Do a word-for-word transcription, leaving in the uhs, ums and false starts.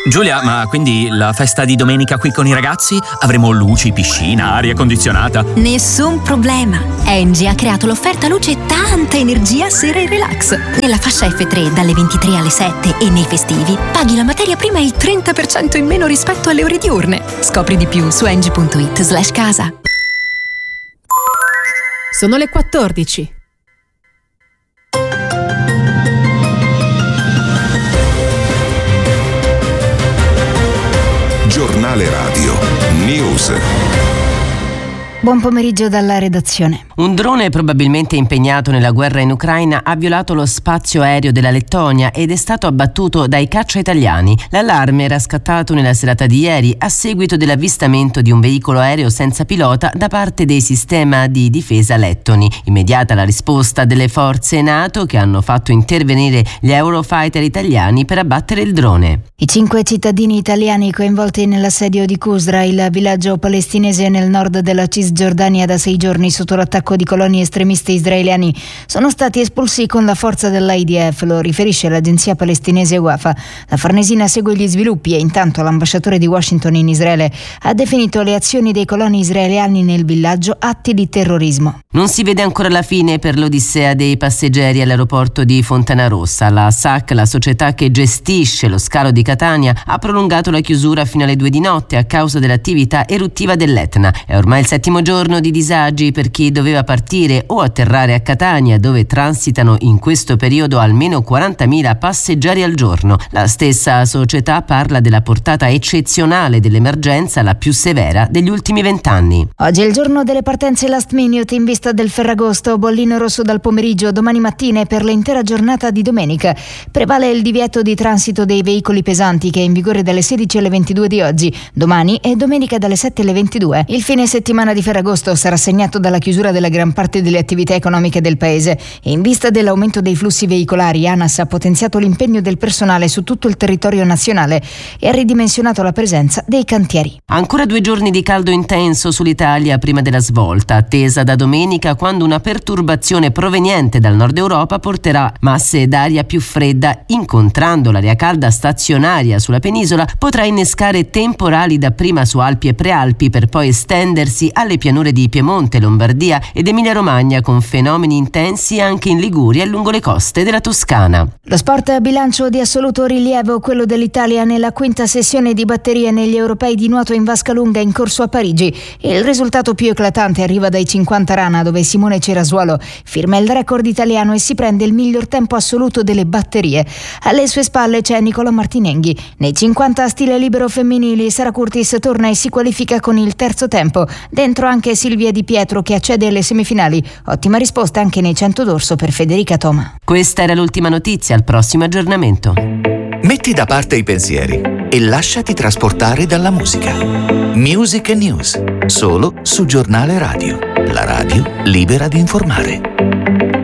Giulia, ma quindi la festa di domenica qui con i ragazzi? Avremo luci, piscina, aria condizionata? Nessun problema. Engie ha creato l'offerta luce tanta energia sera e relax. Nella fascia effe tre dalle ventitré alle sette e nei festivi paghi la materia prima il trenta per cento in meno rispetto alle ore diurne. Scopri di più su engie punto it slash casa. Sono le quattordici. Giornale Radio News. Buon pomeriggio dalla redazione. Un drone probabilmente impegnato nella guerra in Ucraina ha violato lo spazio aereo della Lettonia ed è stato abbattuto dai caccia italiani. L'allarme era scattato nella serata di ieri a seguito dell'avvistamento di un veicolo aereo senza pilota da parte dei sistema di difesa lettoni. Immediata la risposta delle forze NATO che hanno fatto intervenire gli Eurofighter italiani per abbattere il drone. I cinque cittadini italiani coinvolti nell'assedio di Qusra, il villaggio palestinese nel nord della Cisgiordania da sei giorni sotto l'attacco di coloni estremisti israeliani, sono stati espulsi con la forza dell'I D F, lo riferisce l'agenzia palestinese Wafa. La Farnesina segue gli sviluppi e intanto l'ambasciatore di Washington in Israele ha definito le azioni dei coloni israeliani nel villaggio atti di terrorismo. Non si vede ancora la fine per l'odissea dei passeggeri all'aeroporto di Fontanarossa. La S A C, la società che gestisce lo scalo di Catania, ha prolungato la chiusura fino alle due di notte a causa dell'attività eruttiva dell'Etna. È ormai il settimo giorno di disagi per chi doveva partire o atterrare a Catania, dove transitano in questo periodo almeno quarantamila passeggeri al giorno. La stessa società parla della portata eccezionale dell'emergenza, la più severa degli ultimi vent'anni. Oggi è il giorno delle partenze last minute in vista del Ferragosto, bollino rosso dal pomeriggio, domani mattina e per l'intera giornata di domenica. Prevale il divieto di transito dei veicoli pesanti che è in vigore dalle sedici alle ventidue di oggi, domani e domenica dalle sette alle ventidue. Il fine settimana di Ferragosto sarà segnato dalla chiusura della gran parte delle attività economiche del paese e in vista dell'aumento dei flussi veicolari ANAS ha potenziato l'impegno del personale su tutto il territorio nazionale e ha ridimensionato la presenza dei cantieri. Ancora due giorni di caldo intenso sull'Italia prima della svolta, attesa da domenica quando una perturbazione proveniente dal nord Europa porterà masse d'aria più fredda. Incontrando l'aria calda stazionaria sulla penisola potrà innescare temporali dapprima su Alpi e Prealpi per poi estendersi alle pianure di Piemonte, Lombardia ed Emilia-Romagna, con fenomeni intensi anche in Liguria e lungo le coste della Toscana. Lo sport a bilancio di assoluto rilievo, quello dell'Italia nella quinta sessione di batterie negli europei di nuoto in vasca lunga in corso a Parigi. Il risultato più eclatante arriva dai cinquanta rana, dove Simone Cerasuolo firma il record italiano e si prende il miglior tempo assoluto delle batterie. Alle sue spalle c'è Nicolò Martinenghi. Nei cinquanta stile libero femminili Sara Curtis torna e si qualifica con il terzo tempo. Dentro anche Silvia Di Pietro che accede alle semifinali. Ottima risposta anche nei cento d'orso per Federica Toma. Questa era l'ultima notizia, al prossimo aggiornamento. Metti da parte i pensieri e lasciati trasportare dalla musica. Music and News, solo su Giornale Radio, la radio libera di informare.